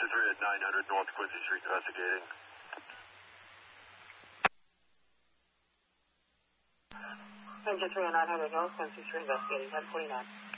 3 at 900 North Quincy Street investigating. Engine 3 at 900 North Quincy Street investigating, 1049.